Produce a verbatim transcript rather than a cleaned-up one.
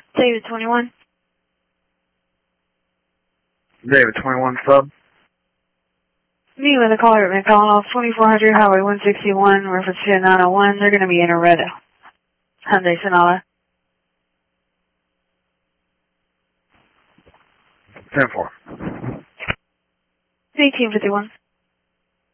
David twenty-one. David twenty-one sub. Me with a caller at McDonald's, twenty-four hundred Highway one sixty-one, reference to nine oh one. They're going to be in a red Hyundai Sonata. ten four. eighteen fifty-one.